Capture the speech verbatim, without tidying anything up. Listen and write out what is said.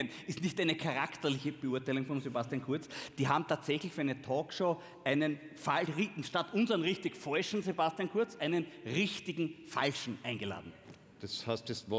ist nicht eine charakterliche Beurteilung von Sebastian Kurz. Die haben tatsächlich für eine Talkshow einen Fall, statt unseren richtig falschen Sebastian Kurz, einen richtigen falschen eingeladen. Das heißt, das